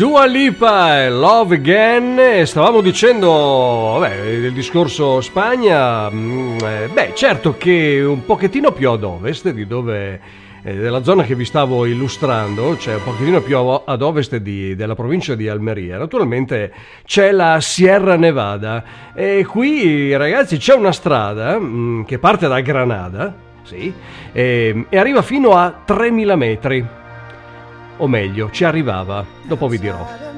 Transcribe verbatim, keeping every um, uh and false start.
Dua Lipa, Love Again. E stavamo dicendo, vabbè, del discorso Spagna. Beh, certo che un pochettino più ad ovest di dove, eh, della zona che vi stavo illustrando, cioè un pochettino più ad ovest di, della provincia di Almeria, naturalmente c'è la Sierra Nevada. E qui, ragazzi, c'è una strada mh, che parte da Granada, sì, e, e arriva fino a tremila metri. O meglio, ci arrivava, dopo vi dirò.